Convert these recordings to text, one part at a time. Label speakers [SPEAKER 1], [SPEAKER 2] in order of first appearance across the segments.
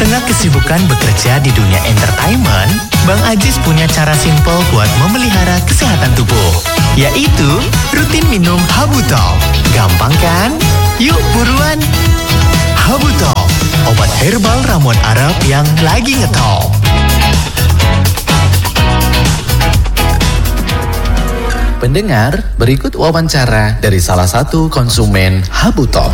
[SPEAKER 1] tengah kesibukan bekerja di dunia entertainment, Bang Ajis punya cara simple buat memelihara kesehatan tubuh, yaitu rutin minum Habutol. Gampang kan? Yuk buruan! Habutol, obat herbal ramuan Arab yang lagi ngetop.
[SPEAKER 2] Pendengar, berikut wawancara dari salah satu konsumen Habutol.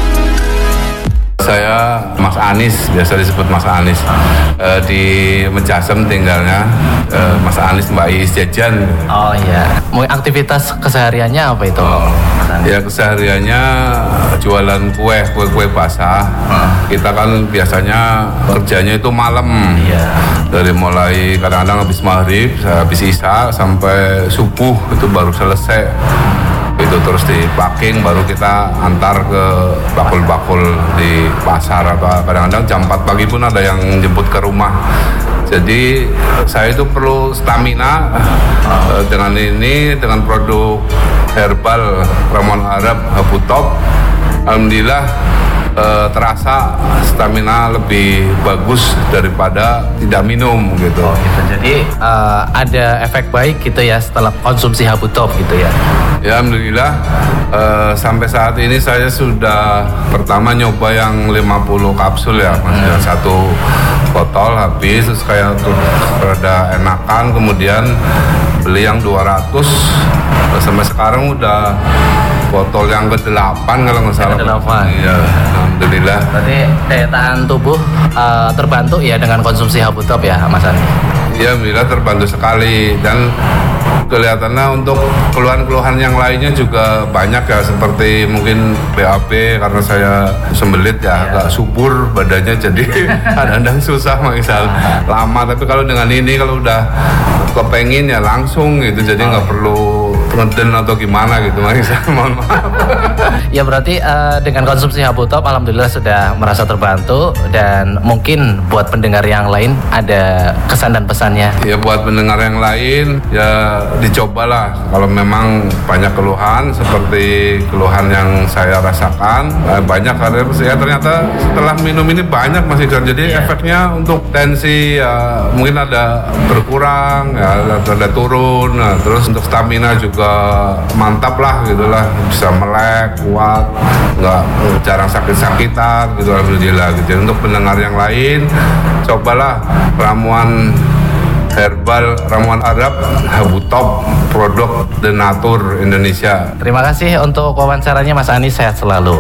[SPEAKER 3] Saya Mas Anis, biasa disebut Mas Anis. Di Mejasem tinggalnya. Mas Anis Mbak Is jajan.
[SPEAKER 4] Oh iya. Mau aktivitas kesehariannya apa itu?
[SPEAKER 3] Ya kesehariannya jualan kue basah. Kita kan biasanya kerjanya itu malam.
[SPEAKER 4] Iya.
[SPEAKER 3] Dari mulai kadang-kadang habis maghrib, habis isya sampai subuh itu baru selesai. Itu terus di packing, baru kita antar ke bakul-bakul di pasar, atau kadang-kadang jam 4 pagi pun ada yang jemput ke rumah. Jadi saya itu perlu stamina. Dengan produk herbal ramuan Arab Habutol, alhamdulillah terasa stamina lebih bagus daripada tidak minum gitu.
[SPEAKER 4] Oh, gitu. Jadi ada efek baik gitu ya setelah konsumsi Habutol gitu ya.
[SPEAKER 3] Ya alhamdulillah sampai saat ini saya sudah pertama nyoba yang 50 kapsul ya, maksudnya satu botol habis, terus kayak untuk rada enakan, kemudian beli yang 200, sampai sekarang udah botol yang ke-8 kalau nggak salah.
[SPEAKER 4] Ke-8.
[SPEAKER 3] Iya, alhamdulillah.
[SPEAKER 4] Berarti daya tahan tubuh terbantu ya dengan konsumsi Habutol ya, Mas Ani?
[SPEAKER 3] Iya, alhamdulillah terbantu sekali, dan kelihatannya untuk keluhan-keluhan yang lainnya juga banyak ya, seperti mungkin BAB karena saya sembelit ya, agak subur badannya, jadi kadang-kadang susah misal lama, tapi kalau dengan ini kalau udah kepengin ya langsung gitu, jadi nggak perlu ngeden atau gimana gitu, mohon maaf.
[SPEAKER 4] Ya berarti dengan konsumsi Habutol alhamdulillah sudah merasa terbantu, dan mungkin buat pendengar yang lain ada kesan dan pesannya.
[SPEAKER 3] Ya buat pendengar yang lain ya dicobalah kalau memang banyak keluhan seperti keluhan yang saya rasakan, banyak karena ya ternyata setelah minum ini banyak Mas Iksan, jadi efeknya untuk tensi ya mungkin ada berkurang ya, ada turun, nah, terus untuk stamina juga mantap lah gitulah, bisa melek, kuat, nggak jarang sakit-sakitan gitu, alhamdulillah gitu. Untuk pendengar yang lain cobalah ramuan herbal ramuan Arab Habutol, produk The Nature Indonesia.
[SPEAKER 4] Terima kasih untuk wawancaranya Mas Anis, sehat selalu.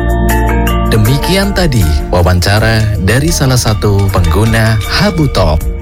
[SPEAKER 2] Demikian tadi wawancara dari salah satu pengguna Habutol.